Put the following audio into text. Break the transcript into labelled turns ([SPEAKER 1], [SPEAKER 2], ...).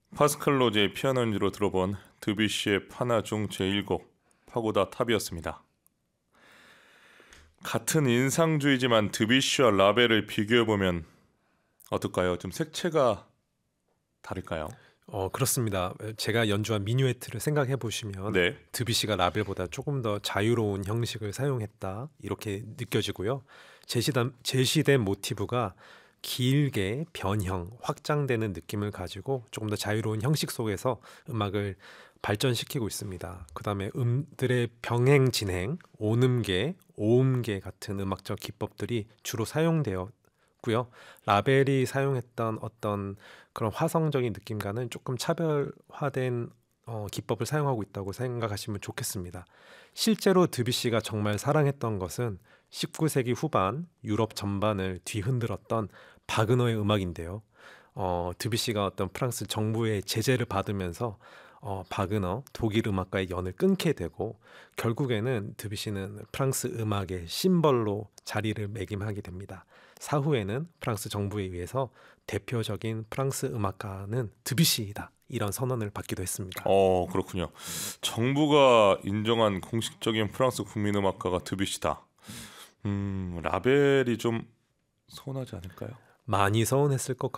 [SPEAKER 1] 파스칼 로제의 피아노 연주로 들어본 드뷔시의 파나 중 제1곡 파고다 탑이었습니다. 같은 인상주의지만 드뷔시와 라벨을 비교해보면 어떨까요? 좀 색채가 다를까요?
[SPEAKER 2] 그렇습니다. 제가 연주한 미뉴에트를 생각해 보시면
[SPEAKER 1] 네.
[SPEAKER 2] 드뷔시가 라벨보다 조금 더 자유로운 형식을 사용했다 이렇게 느껴지고요. 제시된 모티브가 길게 변형, 확장되는 느낌을 가지고 조금 더 자유로운 형식 속에서 음악을 발전시키고 있습니다. 그다음에 음들의 병행 진행, 온음계, 오음계 같은 음악적 기법들이 주로 사용되었고요. 라벨이 사용했던 어떤 그런 화성적인 느낌과는 조금 차별화된 기법을 사용하고 있다고 생각하시면 좋겠습니다. 실제로 드뷔시가 정말 사랑했던 것은 19세기 후반 유럽 전반을 뒤흔들었던 바그너의 음악인데요. 드뷔시가 어떤 프랑스 정부의 제재를 받으면서 바그너 독일 음악과의 연을 끊게 되고 결국에는 드뷔시는 프랑스 음악의 심벌로 자리를 매김하게 됩니다. 사후에는 프랑스 정부에 의해서 대표적인 프랑스 음악가는 드뷔시이다 이런 선언을 받기도 했습니다.
[SPEAKER 1] 그렇군요. 정부가 인정한 공식적인 프랑스 국민음악가가 드뷔시다. 라벨이 좀 서운하지 않을까요?
[SPEAKER 2] 많이 서운했을 것